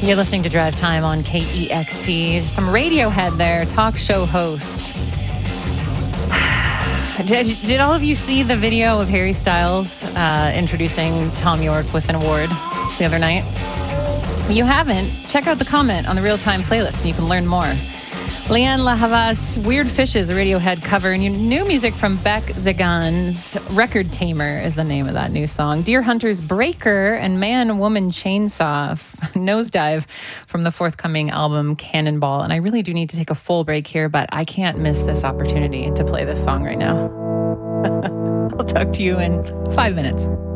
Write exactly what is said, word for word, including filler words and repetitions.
You're listening to Drive Time on K E X P. Some Radiohead there, talk show host. Did, did all of you see the video of Harry Styles uh, introducing Tom York with an award the other night? If you haven't, check out the comment on the Real Time playlist and you can learn more. Leanne La Havas, Weird Fishes, a Radiohead cover, and your new music from Beck Zagan's Record Tamer is the name of that new song. Deer Hunter's Breaker and Man Woman Chainsaw, Nosedive from the forthcoming album Cannonball. And I really do need to take a full break here, but I can't miss this opportunity to play this song right now. I'll talk to you in five minutes.